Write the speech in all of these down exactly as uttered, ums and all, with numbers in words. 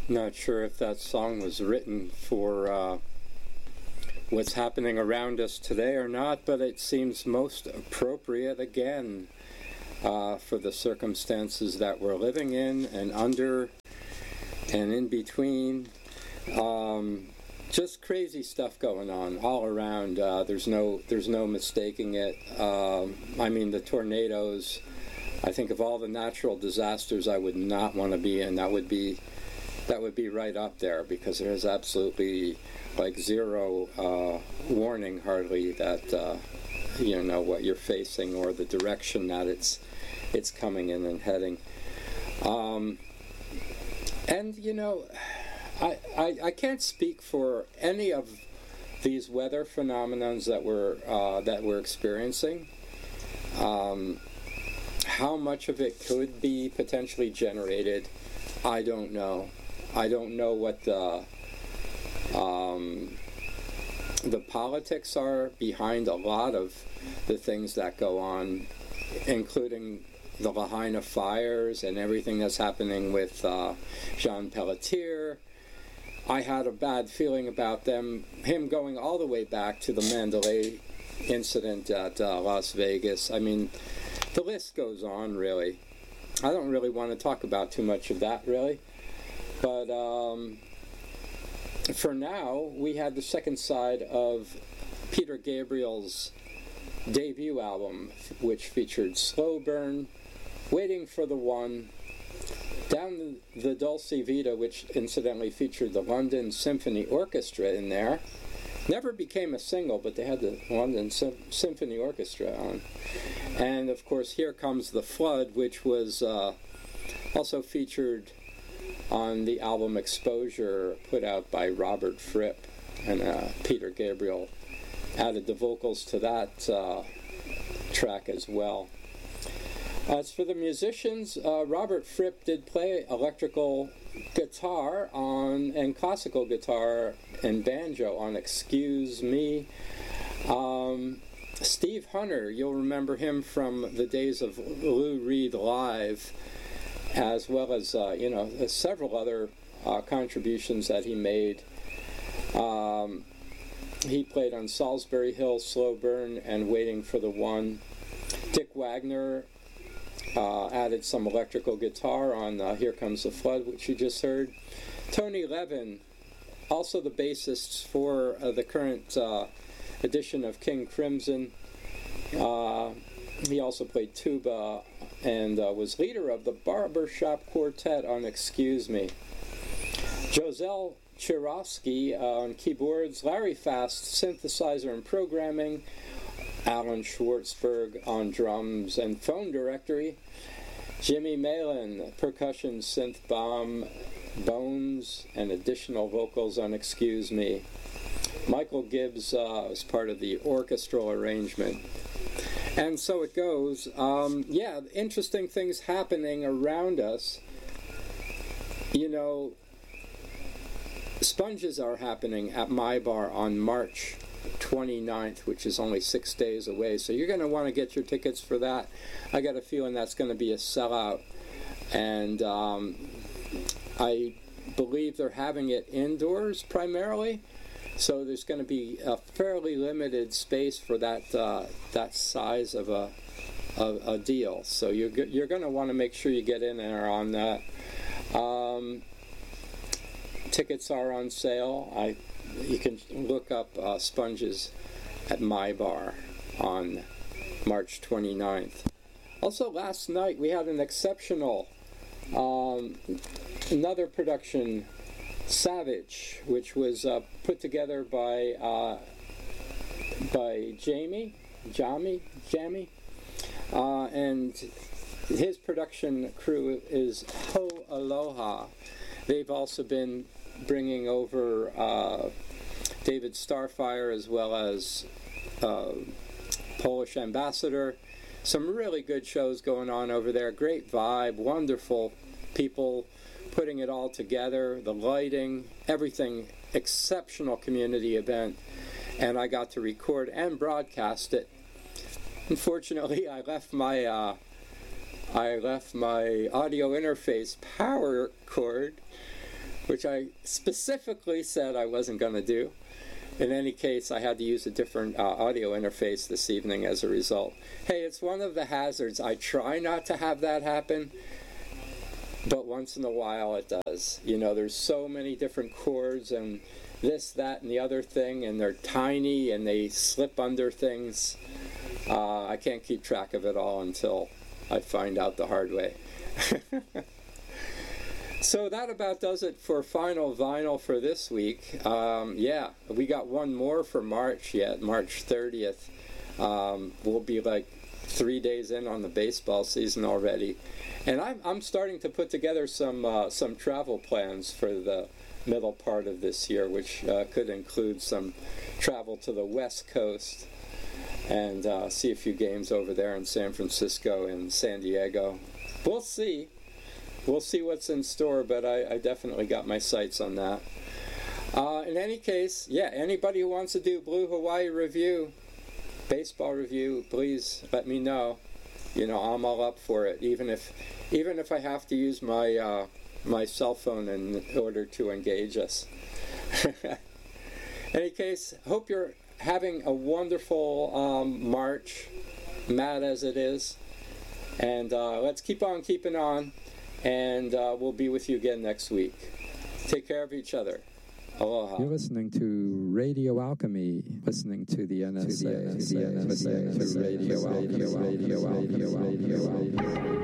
Not sure if that song was written for uh, what's happening around us today or not, but it seems most appropriate again uh, for the circumstances that we're living in and under and in between. Um, just crazy stuff going on all around. Uh, there's no there's no mistaking it. Um, I mean, the tornadoes. I think of all the natural disasters I would not want to be in, that would be that would be right up there, because there's absolutely like zero uh, warning hardly that uh, you know what you're facing or the direction that it's it's coming in and heading. Um, and you know, I, I I can't speak for any of these weather phenomenons that we're uh, that we're experiencing. Um, how much of it could be potentially generated, I don't know. I don't know what the um, the politics are behind a lot of the things that go on, including the Lahaina fires and everything that's happening with uh, Jean Pelletier. I had a bad feeling about them, him going all the way back to the Mandalay incident at uh, Las Vegas. I mean, the list goes on, really. I don't really want to talk about too much of that, really. But um, for now, we had the second side of Peter Gabriel's debut album, which featured Slow Burn, Waiting for the One, Down the Dulce Vita, which incidentally featured the London Symphony Orchestra in there. Never became a single, but they had the London Sym- Symphony Orchestra on. And of course, Here Comes the Flood, which was uh, also featured on the album Exposure, put out by Robert Fripp, and uh, Peter Gabriel added the vocals to that uh, track as well. As for the musicians, uh, Robert Fripp did play electrical guitar on and classical guitar and banjo on Excuse Me. Um, Steve Hunter, you'll remember him from the days of Lou Reed Live, as well as uh, you know several other uh, contributions that he made. Um, he played on Salisbury Hill, Slow Burn, and Waiting for the One. Dick Wagner uh, added some electrical guitar on uh, Here Comes the Flood, which you just heard. Tony Levin, also the bassist for uh, the current uh, edition of King Crimson. Uh, he also played tuba and uh, was leader of the Barbershop Quartet on Excuse Me. Joselle Chirovsky uh, on keyboards, Larry Fast, synthesizer and programming, Alan Schwartzberg on drums and phone directory, Jimmy Malin, percussion, synth bomb, bones, and additional vocals on Excuse Me. Michael Gibbs uh, was part of the orchestral arrangement. And so it goes. Um, yeah, interesting things happening around us. You know, Sponges are happening at my bar on March twenty-ninth, which is only six days away. So you're going to want to get your tickets for that. I got a feeling that's going to be a sellout. And um, I believe they're having it indoors primarily. So there's going to be a fairly limited space for that uh, that size of a, a a deal. So you're you're going to want to make sure you get in there on that. Um, tickets are on sale. I you can look up uh, Sponges at my bar on March twenty-ninth. Also, last night we had an exceptional um, another production. Savage, which was uh, put together by uh, by Jamie, Jamie, Jamie, uh, and his production crew is Ho Aloha. They've also been bringing over uh, David Starfire as well as uh, Polish Ambassador. Some really good shows going on over there. Great vibe, wonderful people putting it all together, the lighting, everything, exceptional community event, and I got to record and broadcast it. Unfortunately, I left my uh, I left my audio interface power cord which I specifically said I wasn't going to do. In any case, I had to use a different uh, audio interface this evening as a result. Hey, it's one of the hazards. I try not to have that happen, but once in a while it does. You know, there's so many different chords and this, that, and the other thing, and they're tiny and they slip under things. Uh, I can't keep track of it all until I find out the hard way. So that about does it for Final Vinyl for this week. Um, yeah, we got one more for March yet, March thirtieth. Um, we'll be like three days in on the baseball season already. And I'm, I'm starting to put together some, uh, some travel plans for the middle part of this year, which uh, could include some travel to the West Coast and uh, see a few games over there in San Francisco and San Diego. We'll see. We'll see what's in store, but I, I definitely got my sights on that. Uh, in any case, yeah, anybody who wants to do Blue Hawaii review, baseball review, please let me know. You know, I'm all up for it, even if even if I have to use my uh, my cell phone in order to engage us. In any case, hope you're having a wonderful um, March, mad as it is, and uh, let's keep on keeping on. And uh, we'll be with you again next week. Take care of each other. Aloha. You're listening to Radio Alchemy. Listening to the N S A. Listening to Radio Alchemy. Radio Alchemy. Radio Alchemy.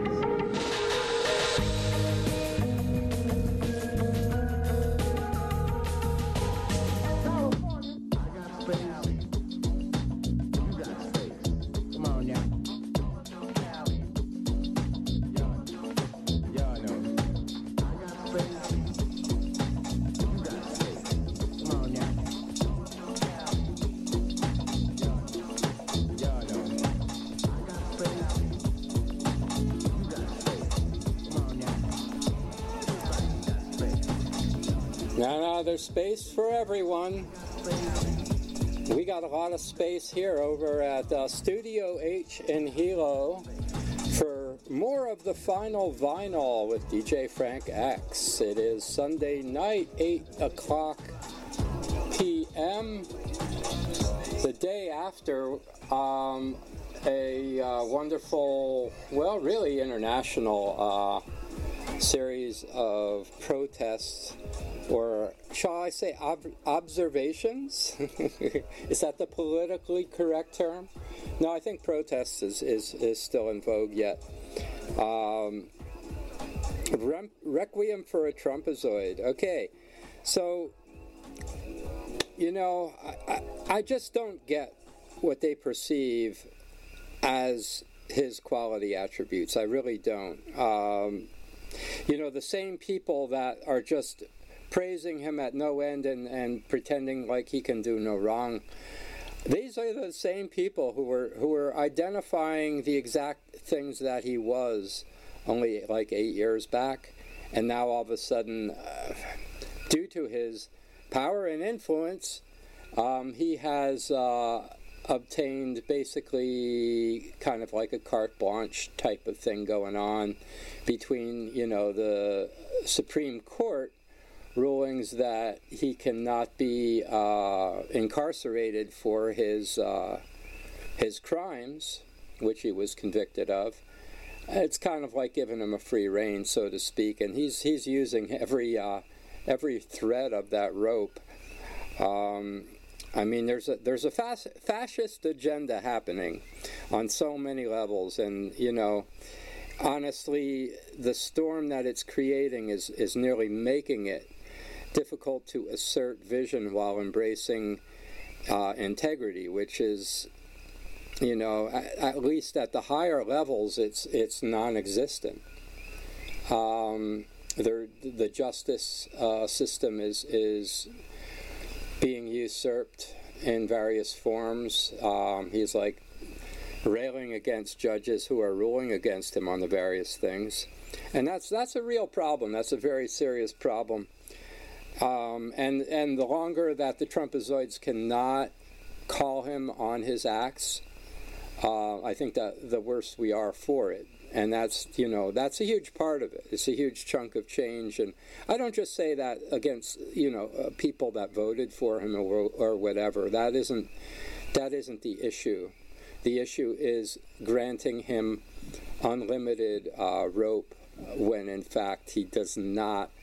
Now, now, there's space for everyone. We got a lot of space here over at uh, Studio H in Hilo for more of the Final Vinyl with D J Frank X. It is Sunday night, eight o'clock p m The day after um, a uh, wonderful, well, really international uh, series of protests, or shall I say ob- observations? Is that the politically correct term? No, I think protests is, is, is still in vogue yet. Um, Re- Requiem for a Trumpazoid. Okay, so, you know, I, I, I just don't get what they perceive as his quality attributes. I really don't. Um, you know, the same people that are just praising him at no end and, and pretending like he can do no wrong. These are the same people who were who were identifying the exact things that he was only like eight years back, and now all of a sudden, uh, due to his power and influence, um, he has uh, obtained basically kind of like a carte blanche type of thing going on between, you know, the Supreme Court rulings that he cannot be uh, incarcerated for his uh, his crimes, which he was convicted of. It's kind of like giving him a free rein, so to speak, and he's he's using every uh, every thread of that rope. Um, I mean, there's a there's a fas- fascist agenda happening on so many levels, and you know, honestly, the storm that it's creating is is nearly making it difficult to assert vision while embracing uh, integrity, which is, you know, at, at least at the higher levels, it's it's non-existent. Um, the the justice uh, system is is being usurped in various forms. Um, he's like railing against judges who are ruling against him on the various things, and that's that's a real problem. That's a very serious problem. Um, and and the longer that the Trumpazoids cannot call him on his acts, uh, I think that the worse we are for it. And that's, you know, that's a huge part of it. It's a huge chunk of change. And I don't just say that against, you know, uh, people that voted for him or, or whatever. That isn't, that isn't the issue. The issue is granting him unlimited uh, rope when, in fact, he does not